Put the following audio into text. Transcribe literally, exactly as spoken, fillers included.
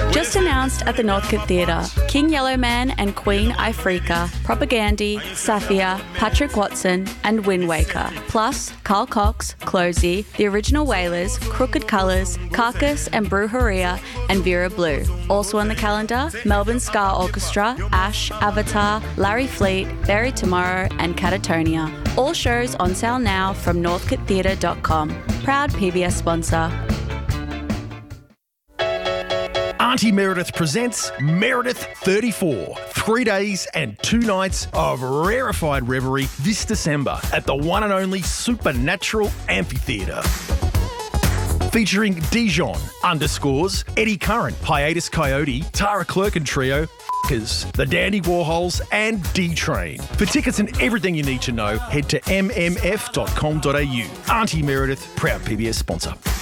Just announced at the Northcote Theatre, King Yellowman and Queen Ifrika, Propagandhi, Safia, Patrick Watson and Wind Waker. Plus, Carl Cox, Closey, The Original Wailers, Crooked Colours, Carcass and Brujeria and Vera Blue. Also on the calendar, Melbourne Ska Orchestra, Ash, Avatar, Larry Fleet, Bury Tomorrow and Catatonia. All shows on sale now from northcote theatre dot com. Proud P B S sponsor. Auntie Meredith presents Meredith thirty-four. Three days and two nights of rarefied revelry this December at the one and only Supernatural Amphitheatre. Featuring Dijon, Underscores, Eddie Curran, Hiatus Coyote, Tara Clerk and Trio, The Dandy Warhols and D-Train. For tickets and everything you need to know, head to m m f dot com dot a u. Auntie Meredith, proud P B S sponsor.